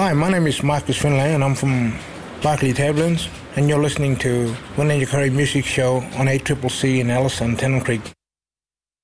Hi, my name is Marcus Finlay and I'm from Barclay Tablins, and you're listening to Wynyard Curry Music Show on ACCC in Alice and Tennant Creek.